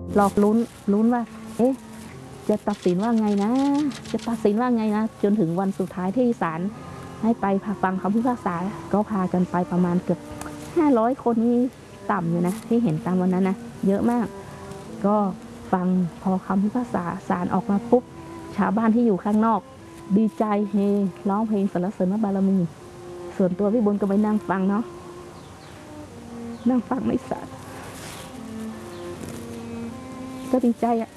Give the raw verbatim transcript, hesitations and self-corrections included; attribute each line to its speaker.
Speaker 1: รอลุ้นลุ้นว่าเอ๊ะจะตัดสินว่าไงนะจะตัดสินว่าไงนะจนถึงวันสุดท้ายที่ศาลให้ไปฟังคำพิพากษาก็พากันไปประมาณเกือบห้าร้อยคนนี่ต่ำอยู่นะที่เห็นตามวันนั้นนะเยอะมากก็ฟังพอคำพิพากษาศาลออกมาปุ๊บชาวบ้านที่อยู่ข้างนอกดีใจเฮร้องเพลงสรรเสริญพระบารมีส่วนตัวพี่บุญก็ไปนั่งฟังเนาะนั่งฟังในศาลก็ดีใจอะ